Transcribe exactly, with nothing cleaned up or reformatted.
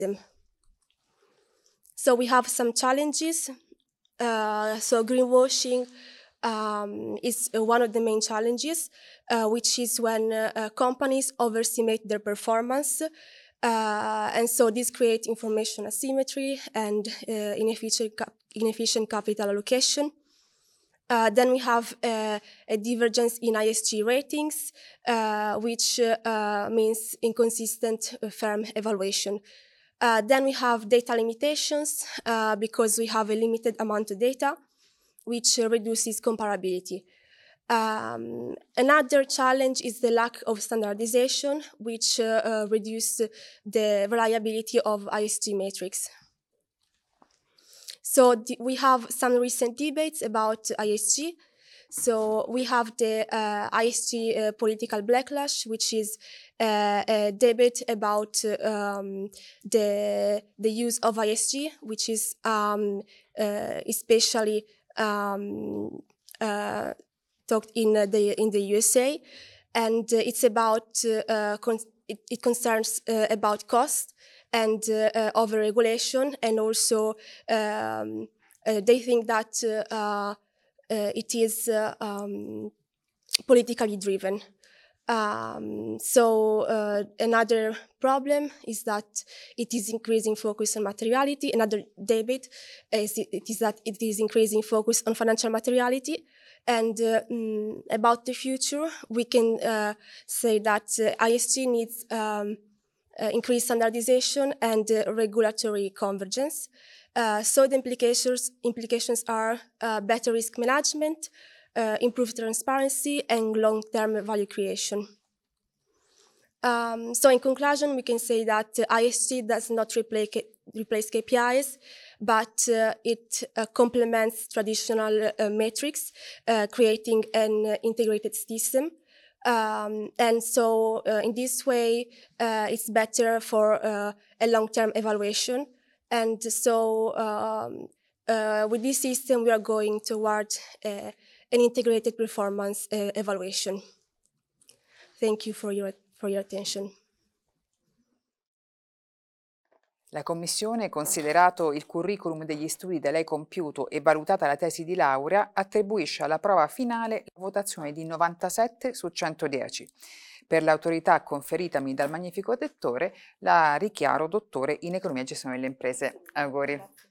them. So we have some challenges. Uh, so greenwashing um, is uh, one of the main challenges, uh, which is when uh, uh, companies overestimate their performance. Uh, and so this creates information asymmetry and uh, inefficient, cap inefficient capital allocation. Uh, then we have uh, a divergence in I S G ratings, uh, which uh, means inconsistent uh, firm evaluation. Uh, then we have data limitations uh, because we have a limited amount of data, which uh, reduces comparability. Um, another challenge is the lack of standardization, which uh, uh, reduces the reliability of I S G metrics. So we have some recent debates about I S G. So we have the uh, I S G uh, political backlash, which is uh, a debate about um, the the use of I S G, which is um, uh, especially um, uh, talked in uh, the in the U S A, and uh, it's about uh, con it, it concerns uh, about cost and uh, uh, over-regulation, and also um, uh, they think that uh, uh, it is uh, um, politically driven. Um, so uh, another problem is that it is increasing focus on materiality. Another debate is it is that it is increasing focus on financial materiality. And uh, mm, about the future, we can uh, say that uh, I S G needs um, uh, increased standardization and uh, regulatory convergence. Uh, so the implications, implications are uh, better risk management, uh, improved transparency, and long-term value creation. Um, so in conclusion, we can say that uh, I S G does not replace, replace K P Is, but uh, it uh, complements traditional uh, metrics, uh, creating an uh, integrated system. Um, and so uh, in this way, uh, it's better for uh, a long-term evaluation. And so um, uh, with this system, we are going toward uh, an integrated performance uh, evaluation. Thank you for your, for your attention. La Commissione, considerato il curriculum degli studi da lei compiuto e valutata la tesi di laurea, attribuisce alla prova finale la votazione di novantasette su centodieci. Per l'autorità conferitami dal magnifico dettore la richiaro dottore in economia e gestione delle imprese. Auguri.